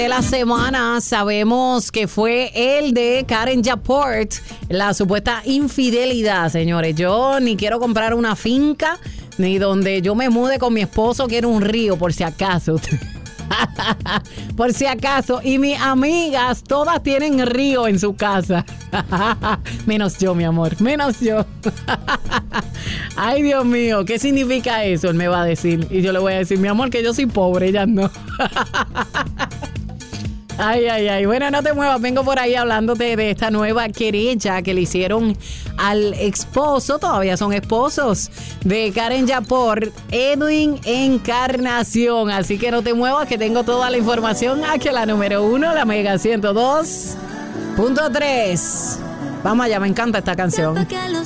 de la semana sabemos que fue el de Karen Yaport, la supuesta infidelidad, señores. Yo ni quiero comprar una finca, ni donde yo me mude con mi esposo, quiero un río, por si acaso. Por si acaso. Y mis amigas todas tienen río en su casa. Menos yo, mi amor, menos yo. Ay, Dios mío, ¿qué significa eso? Él me va a decir. Y yo le voy a decir, mi amor, que yo soy pobre, ella no. Ay. Bueno, no te muevas. Vengo por ahí hablándote de esta nueva querella que le hicieron al esposo. Todavía son esposos de Karen Yaport, Edwin Encarnación. Así que no te muevas, que tengo toda la información aquí en la número 1, la Mega 102.3. Vamos allá, me encanta esta canción.